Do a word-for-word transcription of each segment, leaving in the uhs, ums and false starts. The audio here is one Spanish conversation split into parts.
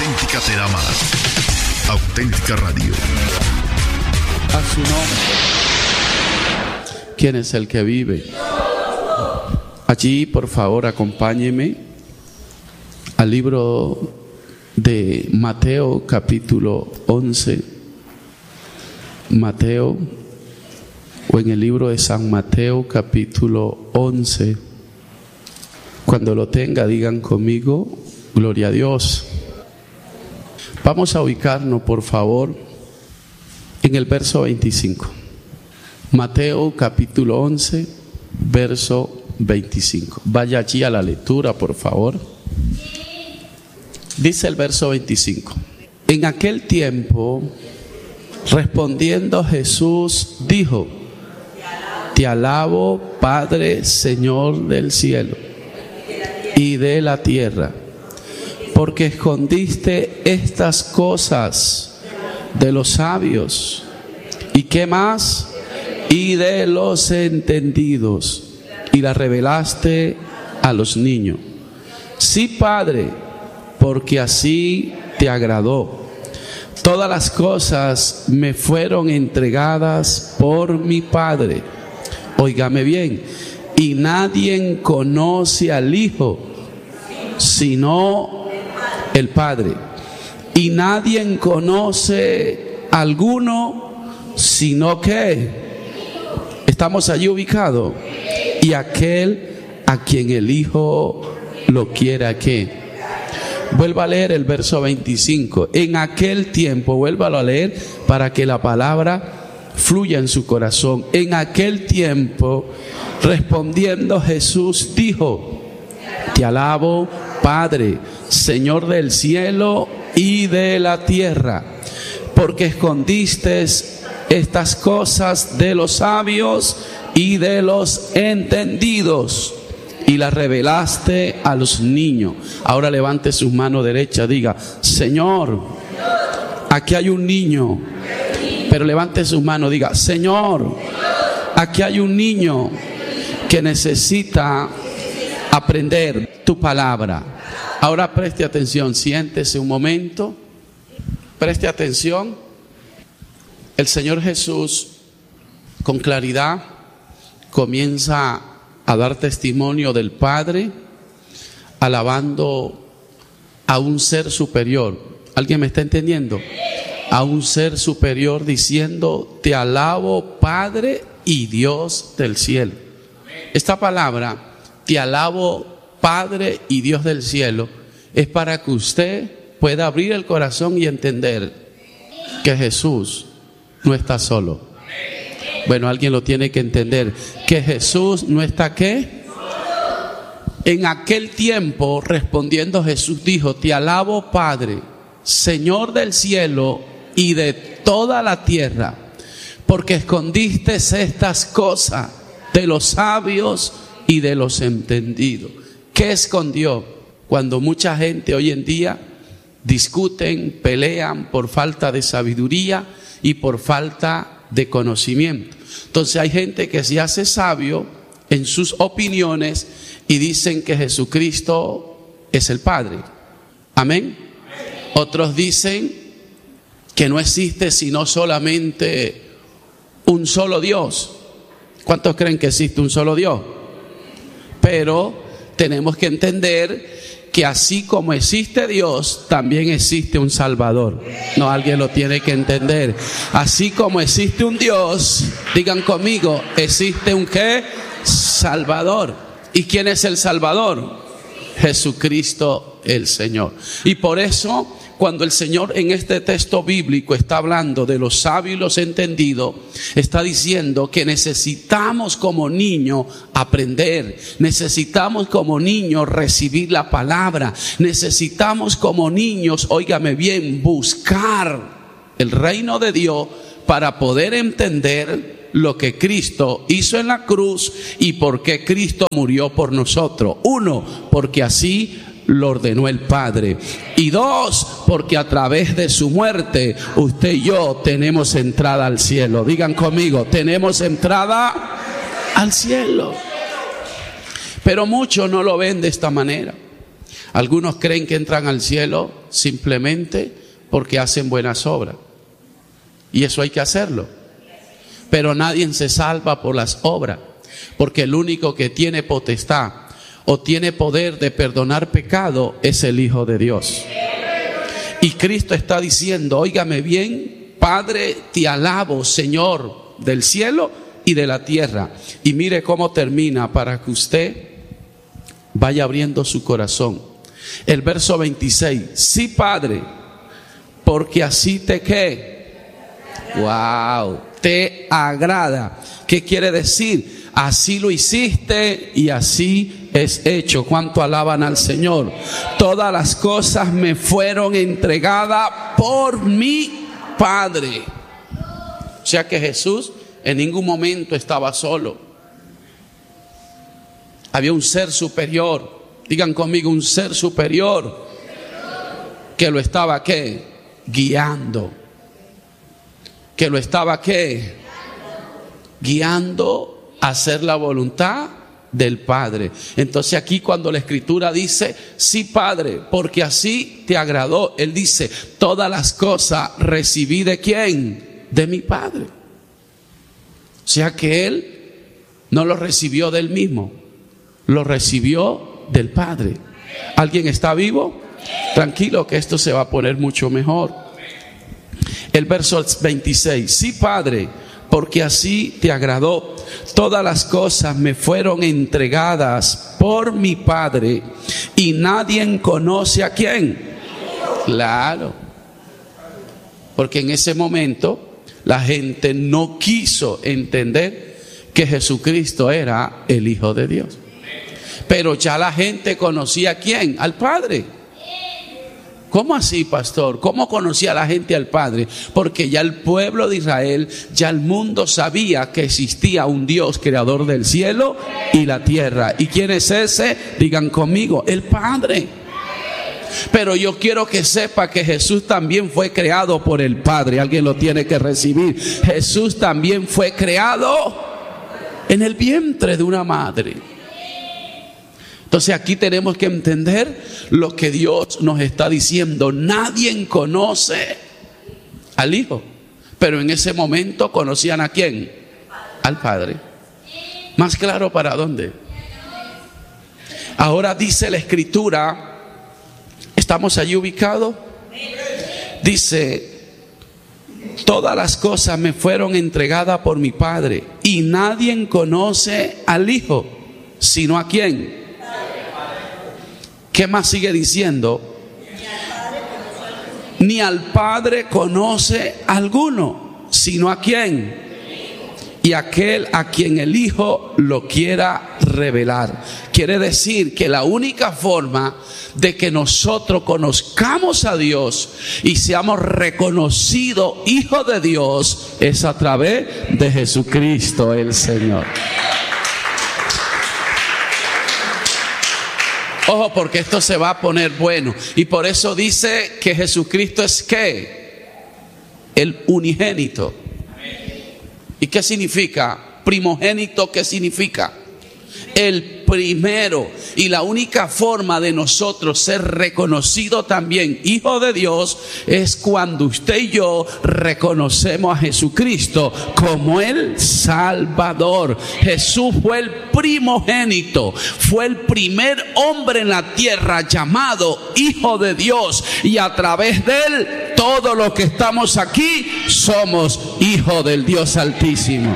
auténtica te da más. Auténtica Radio. A su nombre. ¿Quién es el que vive? Allí, por favor, acompáñeme al libro de Mateo, capítulo once. Mateo, o en el libro de San Mateo, capítulo once. Cuando lo tenga, digan conmigo, gloria a Dios. Vamos a ubicarnos, por favor, en el verso veinticinco. Mateo, capítulo once, verso veinticinco. Vaya allí a la lectura, por favor. Dice el verso veinticinco. En aquel tiempo, respondiendo Jesús, dijo: Te alabo, Padre, Señor del cielo y de la tierra, porque escondiste estas cosas de los sabios, ¿y qué más? Y de los entendidos, y las revelaste a los niños. Sí, Padre, porque así te agradó. Todas las cosas me fueron entregadas por mi Padre. Óigame bien, y nadie conoce al Hijo sino el Padre, y nadie conoce a alguno sino que estamos allí ubicados, y aquel a quien el Hijo lo quiera que. Vuelva a leer el verso veinticinco. En aquel tiempo, vuélvalo a leer para que la palabra fluya en su corazón. En aquel tiempo, respondiendo Jesús, dijo: Te alabo, Padre, Señor del cielo y de la tierra, porque escondiste estas cosas de los sabios y de los entendidos, y las revelaste a los niños. Ahora levante su mano derecha, diga: Señor, aquí hay un niño. Pero levante su mano, diga: Señor, aquí hay un niño que necesita aprender tu palabra. Ahora preste atención, siéntese un momento, preste atención. El Señor Jesús, con claridad, comienza a dar testimonio del Padre, alabando a un ser superior. ¿Alguien me está entendiendo? A un ser superior, diciendo: Te alabo, Padre y Dios del cielo. Esta palabra, te alabo, Padre y Dios del cielo, es para que usted pueda abrir el corazón y entender que Jesús no está solo. Bueno, alguien lo tiene que entender, que Jesús no está ¿qué? En aquel tiempo, respondiendo Jesús, dijo: Te alabo, Padre, Señor del cielo y de toda la tierra, porque escondiste estas cosas de los sabios y de los entendidos. ¿Qué escondió? Cuando mucha gente hoy en día discuten, pelean por falta de sabiduría y por falta de conocimiento. Entonces hay gente que se hace sabio en sus opiniones y dicen que Jesucristo es el Padre. Amén. Otros dicen que no existe sino solamente un solo Dios. ¿Cuántos creen que existe un solo Dios? Pero tenemos que entender que así como existe Dios, también existe un Salvador. No, alguien lo tiene que entender. Así como existe un Dios, digan conmigo, existe un ¿qué? Salvador. ¿Y quién es el Salvador? Jesucristo el Señor. Y por eso, cuando el Señor en este texto bíblico está hablando de los sabios y los entendidos, está diciendo que necesitamos como niños aprender, necesitamos como niños recibir la palabra, necesitamos como niños, óigame bien, buscar el reino de Dios para poder entender lo que Cristo hizo en la cruz y por qué Cristo murió por nosotros. Uno, porque así lo ordenó el Padre. Y dos, porque a través de su muerte usted y yo tenemos entrada al cielo. Digan conmigo, tenemos entrada al cielo. Pero muchos no lo ven de esta manera. Algunos creen que entran al cielo simplemente porque hacen buenas obras. Y eso hay que hacerlo. Pero nadie se salva por las obras, porque el único que tiene potestad o tiene poder de perdonar pecado es el Hijo de Dios. Y Cristo está diciendo, óigame bien, Padre, te alabo, Señor del cielo y de la tierra. Y mire cómo termina para que usted vaya abriendo su corazón. El verso veintiséis, sí, Padre, porque así te que, wow, te agrada. ¿Qué quiere decir? Así lo hiciste y así es hecho. ¿Cuánto alaban al Señor? Todas las cosas me fueron entregadas por mi Padre. O sea que Jesús en ningún momento estaba solo. Había un ser superior. Digan conmigo, un ser superior que lo estaba ¿qué? Guiando. Que lo estaba ¿qué? Guiando a hacer la voluntad del Padre. Entonces aquí cuando la Escritura dice, sí, Padre, porque así te agradó, Él dice, todas las cosas recibí de ¿quién? De mi Padre. O sea que Él no lo recibió de Él mismo, lo recibió del Padre. ¿Alguien está vivo? Tranquilo que esto se va a poner mucho mejor. El verso veintiséis, sí, Padre, porque así te agradó. Todas las cosas me fueron entregadas por mi Padre y nadie conoce a quién. Claro, porque en ese momento la gente no quiso entender que Jesucristo era el Hijo de Dios. Pero ya la gente conocía a quién, al Padre. ¿Cómo así, pastor? ¿Cómo conocía la gente al Padre? Porque ya el pueblo de Israel, ya el mundo sabía que existía un Dios creador del cielo y la tierra. ¿Y quién es ese? Digan conmigo, el Padre. Pero yo quiero que sepa que Jesús también fue creado por el Padre. Alguien lo tiene que recibir. Jesús también fue creado en el vientre de una madre. Entonces aquí tenemos que entender lo que Dios nos está diciendo. Nadie conoce al Hijo, pero en ese momento conocían a quién, al Padre. Más claro para dónde. Ahora dice la Escritura, ¿estamos allí ubicados? Dice, todas las cosas me fueron entregadas por mi Padre y nadie conoce al Hijo, sino a quién. ¿Qué más sigue diciendo? Ni al Padre conoce alguno, sino a quién. Y aquel a quien el Hijo lo quiera revelar. Quiere decir que la única forma de que nosotros conozcamos a Dios y seamos reconocidos hijos de Dios es a través de Jesucristo el Señor. Ojo, porque esto se va a poner bueno. Y por eso dice que Jesucristo es ¿qué? El unigénito. ¿Y qué significa? Primogénito, ¿qué significa? El primero. Y la única forma de nosotros ser reconocidos también hijo de Dios es cuando usted y yo reconocemos a Jesucristo como el Salvador. Jesús fue el primogénito, fue el primer hombre en la tierra llamado hijo de Dios, y a través de él todos los que estamos aquí somos hijos del Dios Altísimo.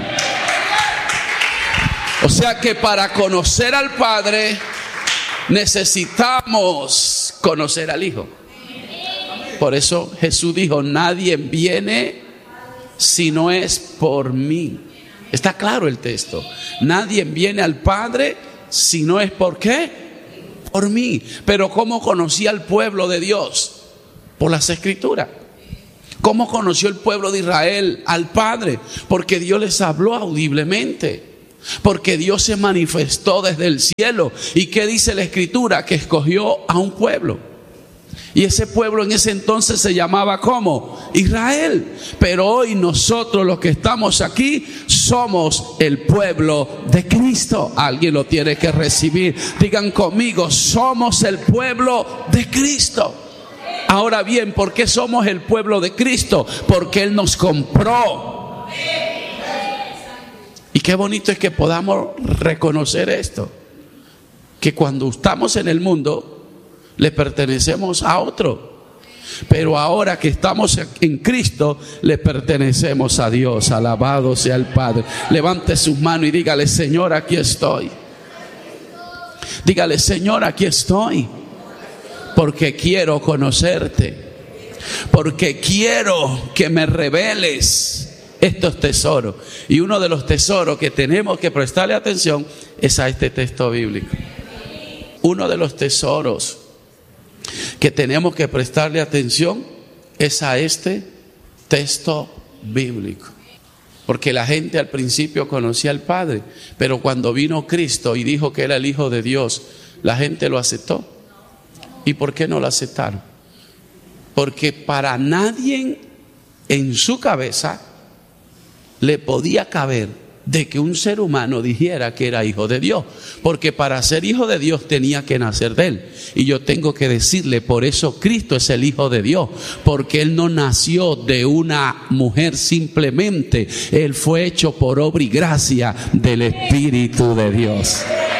O sea que para conocer al Padre necesitamos conocer al Hijo. Por eso Jesús dijo, nadie viene si no es por mí. Está claro el texto. Nadie viene al Padre si no es por qué, por mí. Pero ¿cómo conocía el pueblo de Dios? Por las Escrituras. ¿Cómo conoció el pueblo de Israel al Padre? Porque Dios les habló audiblemente. Porque Dios se manifestó desde el cielo. ¿Y qué dice la Escritura? Que escogió a un pueblo. Y ese pueblo en ese entonces se llamaba ¿cómo? Israel. Pero hoy nosotros los que estamos aquí somos el pueblo de Cristo. Alguien lo tiene que recibir. Digan conmigo, somos el pueblo de Cristo. Ahora bien, ¿por qué somos el pueblo de Cristo? Porque Él nos compró. Y qué bonito es que podamos reconocer esto. Que cuando estamos en el mundo le pertenecemos a otro, pero ahora que estamos en Cristo le pertenecemos a Dios. Alabado sea el Padre. Levante sus manos y dígale: Señor, aquí estoy. Dígale: Señor, aquí estoy, porque quiero conocerte, porque quiero que me reveles estos tesoros. Y uno de los tesoros que tenemos que prestarle atención es a este texto bíblico. Uno de los tesoros que tenemos que prestarle atención es a este texto bíblico. Porque la gente al principio conocía al Padre, pero cuando vino Cristo y dijo que era el Hijo de Dios, la gente lo aceptó. ¿Y por qué no lo aceptaron? Porque para nadie en su cabeza le podía caber de que un ser humano dijera que era hijo de Dios, porque para ser hijo de Dios tenía que nacer de Él. Y yo tengo que decirle, por eso Cristo es el Hijo de Dios, porque Él no nació de una mujer simplemente, Él fue hecho por obra y gracia del Espíritu de Dios.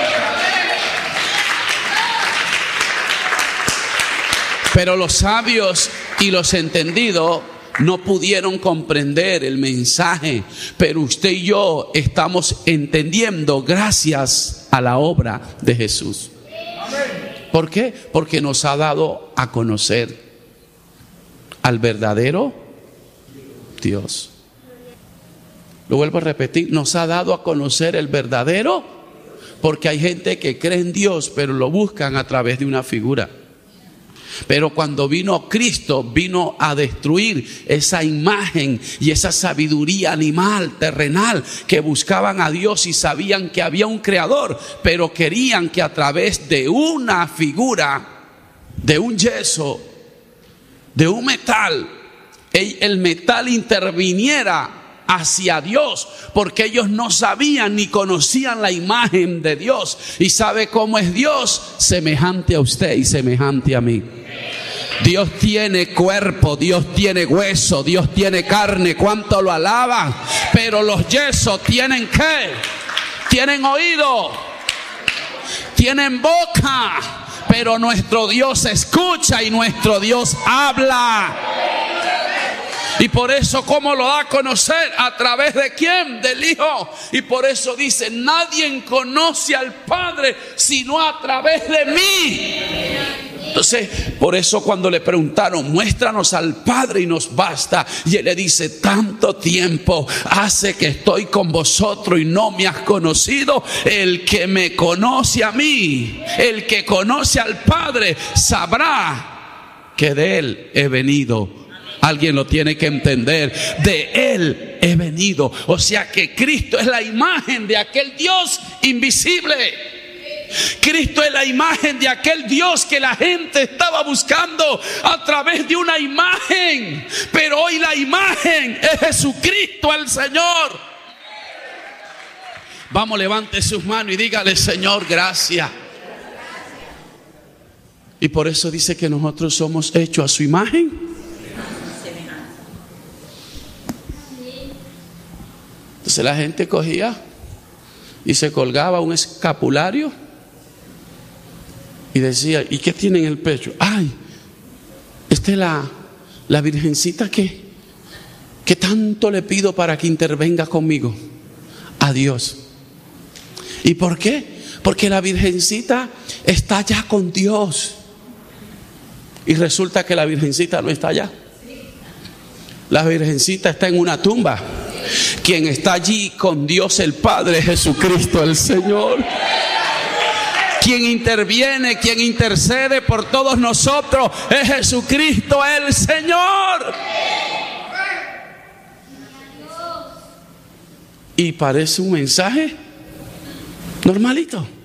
Pero los sabios y los entendidos no pudieron comprender el mensaje, pero usted y yo estamos entendiendo gracias a la obra de Jesús. ¿Por qué? Porque nos ha dado a conocer al verdadero Dios. Lo vuelvo a repetir, nos ha dado a conocer el verdadero, porque hay gente que cree en Dios, pero lo buscan a través de una figura. Pero cuando vino Cristo, vino a destruir esa imagen y esa sabiduría animal, terrenal, que buscaban a Dios y sabían que había un creador, pero querían que a través de una figura, de un yeso, de un metal, el metal interviniera hacia Dios, porque ellos no sabían ni conocían la imagen de Dios. ¿Y sabe cómo es Dios? Semejante a usted y semejante a mí. Dios tiene cuerpo, Dios tiene hueso, Dios tiene carne. ¿Cuánto lo alaban? Pero los yesos tienen ¿qué? Tienen oído, tienen boca, pero nuestro Dios escucha y nuestro Dios habla. Y por eso, ¿cómo lo da a conocer? ¿A través de quién? Del Hijo. Y por eso dice: nadie conoce al Padre sino a través de mí. Entonces, por eso cuando le preguntaron: muéstranos al Padre y nos basta. Y Él le dice: tanto tiempo hace que estoy con vosotros y no me has conocido. El que me conoce a mí, el que conoce al Padre, sabrá que de Él he venido. Alguien lo tiene que entender. De Él he venido. O sea que Cristo es la imagen de aquel Dios invisible. Cristo es la imagen de aquel Dios que la gente estaba buscando a través de una imagen. Pero hoy la imagen es Jesucristo el Señor. Vamos, levante sus manos y dígale: Señor, gracias. Y por eso dice que nosotros somos hechos a su imagen. Entonces la gente cogía y se colgaba un escapulario y decía: ¿y qué tiene en el pecho? Ay, esta es la, la virgencita que, que tanto le pido para que intervenga conmigo. A Dios. ¿Y por qué? Porque la virgencita está allá con Dios. Y resulta que la virgencita no está allá. La virgencita está en una tumba. Quien está allí con Dios el Padre, Jesucristo el Señor. Quien interviene, quien intercede por todos nosotros es Jesucristo el Señor. Y parece un mensaje normalito.